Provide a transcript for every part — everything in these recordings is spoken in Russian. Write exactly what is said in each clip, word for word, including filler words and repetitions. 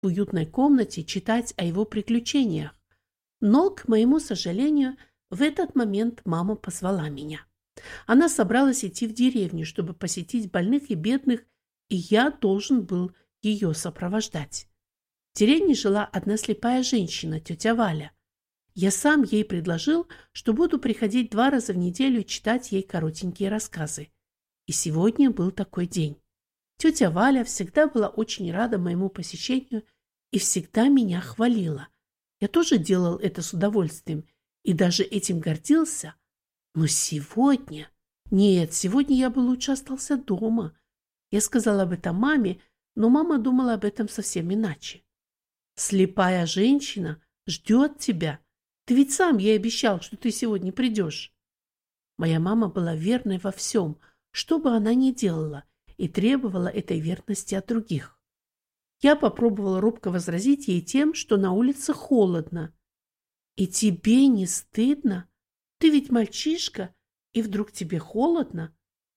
в уютной комнате читать о его приключениях. Но, к моему сожалению, в этот момент мама позвала меня. Она собралась идти в деревню, чтобы посетить больных и бедных, и я должен был ее сопровождать. В деревне жила одна слепая женщина, тетя Валя. Я сам ей предложил, что буду приходить два раза в неделю и читать ей коротенькие рассказы. И сегодня был такой день. Тетя Валя всегда была очень рада моему посещению и всегда меня хвалила. Я тоже делал это с удовольствием и даже этим гордился. Но сегодня... Нет, сегодня я бы лучше остался дома. Я сказала об этом маме, но мама думала об этом совсем иначе. Слепая женщина ждет тебя. Ты ведь сам ей обещал, что ты сегодня придешь. Моя мама была верной во всем, что бы она ни делала, и требовала этой верности от других. Я попробовала робко возразить ей тем, что на улице холодно. И тебе не стыдно? Ты ведь мальчишка, и вдруг тебе холодно?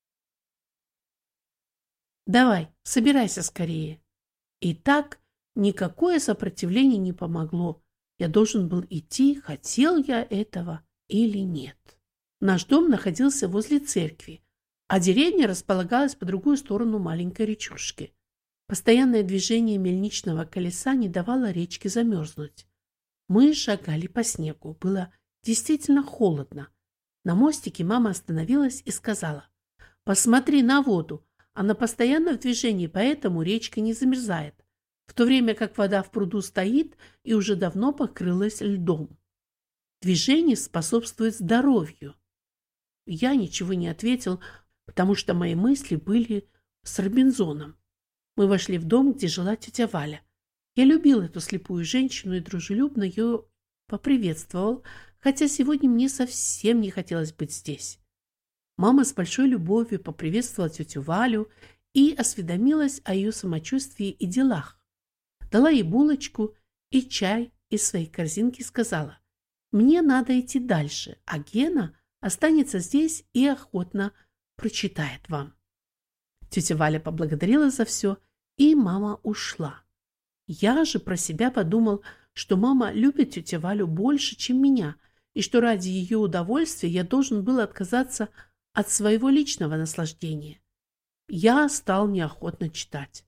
Давай, собирайся скорее. И так никакое сопротивление не помогло. Я должен был идти, хотел я этого или нет. Наш дом находился возле церкви, а деревня располагалась по другую сторону маленькой речушки. Постоянное движение мельничного колеса не давало речке замерзнуть. Мы шагали по снегу. Было действительно холодно. На мостике мама остановилась и сказала: «Посмотри на воду. Она постоянно в движении, поэтому речка не замерзает, в то время как вода в пруду стоит и уже давно покрылась льдом. Движение способствует здоровью». Я ничего не ответил, потому что мои мысли были с Робинзоном. Мы вошли в дом, где жила тетя Валя. Я любил эту слепую женщину и дружелюбно ее поприветствовал, хотя сегодня мне совсем не хотелось быть здесь. Мама с большой любовью поприветствовала тетю Валю и осведомилась о ее самочувствии и делах. Дала ей булочку и чай из своей корзинки и сказала: «Мне надо идти дальше, а Гена останется здесь и охотно прочитает вам». Тетя Валя поблагодарила за все, и мама ушла. Я же про себя подумал, что мама любит тетю Валю больше, чем меня, и что ради ее удовольствия я должен был отказаться от своего личного наслаждения. Я стал неохотно читать.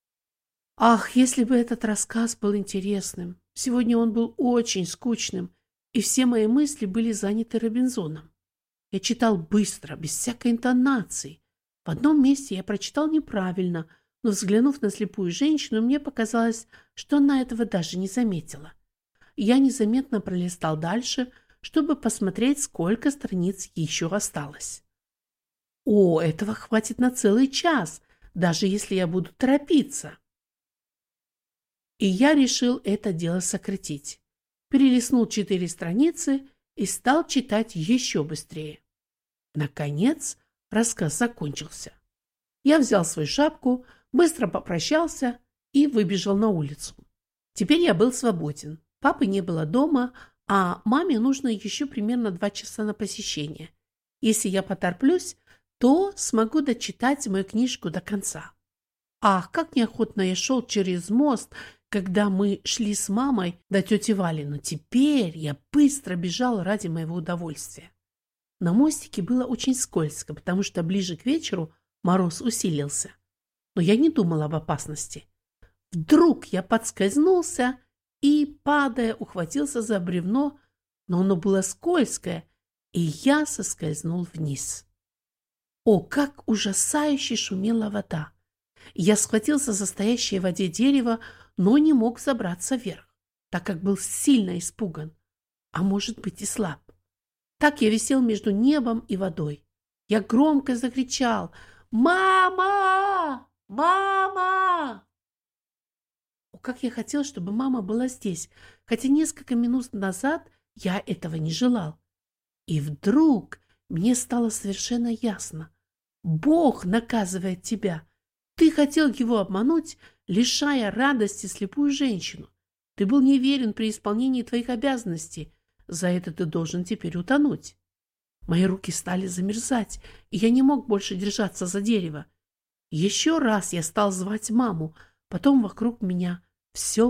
Ах, если бы этот рассказ был интересным! Сегодня он был очень скучным, и все мои мысли были заняты Робинзоном. Я читал быстро, без всякой интонации. В одном месте я прочитал неправильно, но, взглянув на слепую женщину, мне показалось, что она этого даже не заметила. Я незаметно пролистал дальше, чтобы посмотреть, сколько страниц еще осталось. О, этого хватит на целый час, даже если я буду торопиться. И я решил это дело сократить. Перелистнул четыре страницы и стал читать еще быстрее. Наконец, рассказ закончился. Я взял свою шапку, быстро попрощался и выбежал на улицу. Теперь я был свободен. Папы не было дома, а маме нужно еще примерно два часа на посещение. Если я потороплюсь, то смогу дочитать мою книжку до конца. Ах, как неохотно я шел через мост, когда мы шли с мамой до тети Вали, но теперь я быстро бежал ради моего удовольствия. На мостике было очень скользко, потому что ближе к вечеру мороз усилился. Но я не думал об опасности. Вдруг я подскользнулся и, падая, ухватился за бревно, но оно было скользкое, и я соскользнул вниз. О, как ужасающе шумела вода! Я схватился за стоящее в воде дерево, но не мог забраться вверх, так как был сильно испуган, а может быть и слаб. Так я висел между небом и водой. Я громко закричал: «Мама! Мама!» О, как я хотел, чтобы мама была здесь, хотя несколько минут назад я этого не желал. И вдруг мне стало совершенно ясно. Бог наказывает тебя. Ты хотел его обмануть, лишая радости слепую женщину. Ты был неверен при исполнении твоих обязанностей. За это ты должен теперь утонуть. Мои руки стали замерзать, и я не мог больше держаться за дерево. Еще раз я стал звать маму, потом вокруг меня все